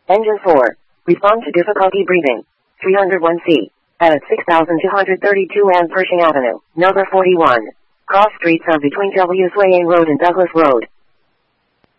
Engine 4. Respond to difficulty breathing. 301C. At 6232 and Pershing Avenue, number 41. Cross streets are between W's Way Road and Douglas Road.